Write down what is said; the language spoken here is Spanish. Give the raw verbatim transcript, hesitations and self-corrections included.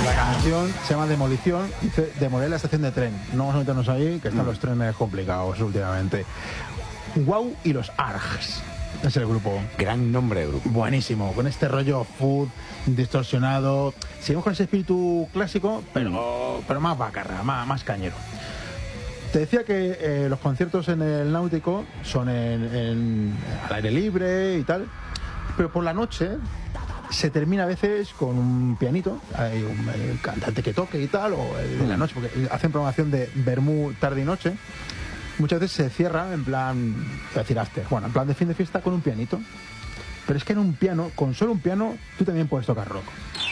La canción se llama Demolición, dice demoler la estación de tren. No vamos a meternos ahí, que están mm. los trenes complicados últimamente. Wow y los Args es el grupo. Gran nombre de grupo. Buenísimo, con este rollo food distorsionado. Seguimos con ese espíritu clásico, pero, pero más bacarra, más, más cañero. Te decía que eh, los conciertos en el Náutico son en, en, al aire libre y tal, pero por la noche se termina a veces con un pianito, hay un el cantante que toque y tal, o el de la noche, porque hacen programación de vermú tarde y noche. Muchas veces se cierra en plan, voy a decir after, bueno, en plan de fin de fiesta con un pianito. Pero es que en un piano, con solo un piano, tú también puedes tocar rock.